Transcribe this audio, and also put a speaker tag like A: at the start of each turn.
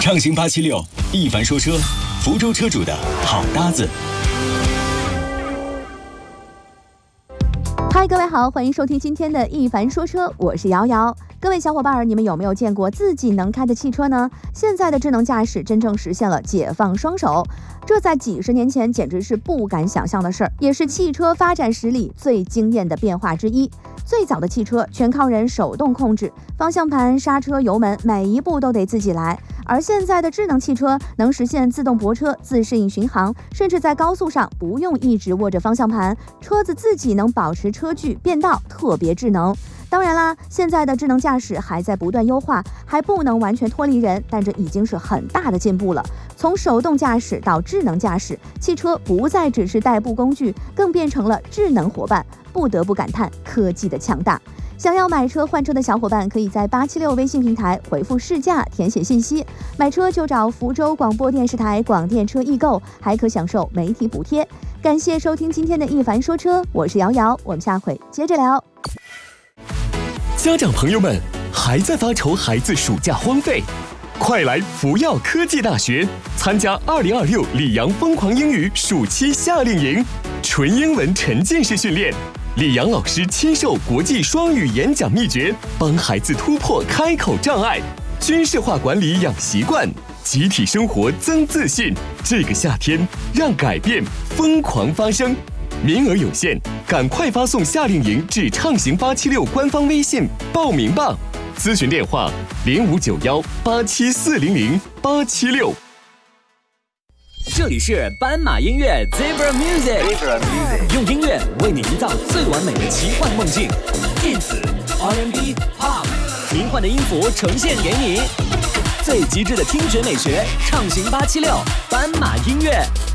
A: 畅行876，一凡说车，福州车主的好搭子。
B: 嗨，各位好，欢迎收听今天的一凡说车，我是瑶瑶。各位小伙伴，你们有没有见过自己能开的汽车呢？现在的智能驾驶真正实现了解放双手，这在几十年前简直是不敢想象的事儿，也是汽车发展史里最惊艳的变化之一。最早的汽车全靠人手动控制，方向盘、刹车、油门每一步都得自己来。而现在的智能汽车能实现自动泊车、自适应巡航，甚至在高速上不用一直握着方向盘，车子自己能保持车距、变道，特别智能。当然啦，现在的智能驾驶还在不断优化，还不能完全脱离人，但这已经是很大的进步了。从手动驾驶到智能驾驶，汽车不再只是代步工具，更变成了智能伙伴，不得不感叹科技的强大。想要买车换车的小伙伴，可以在876微信平台回复试驾，填写信息，买车就找福州广播电视台广电车易购，还可享受媒体补贴。感谢收听今天的一凡说车，我是瑶瑶，我们下回接着聊。
C: 家长朋友们，还在发愁孩子暑假荒废？快来福耀科技大学参加2026里昂疯狂英语暑期夏令营，纯英文沉浸式训练，李阳老师亲授国际双语演讲秘诀，帮孩子突破开口障碍，军事化管理养习惯，集体生活增自信。这个夏天，让改变疯狂发生。名额有限，赶快发送夏令营至畅行876官方微信报名吧。咨询电话059187400876。
D: 这里是斑马音乐 Zebra Music， 用音乐为你营造最完美的奇幻梦境，电子、R&B、Pop， 迷幻的音符呈现给你，最极致的听觉美学，畅行876斑马音乐。